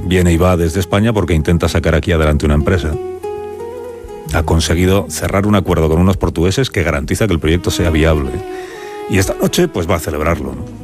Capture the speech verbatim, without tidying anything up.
viene y va desde España porque intenta sacar aquí adelante una empresa. Ha conseguido cerrar un acuerdo con unos portugueses que garantiza que el proyecto sea viable. Y esta noche pues va a celebrarlo, ¿no?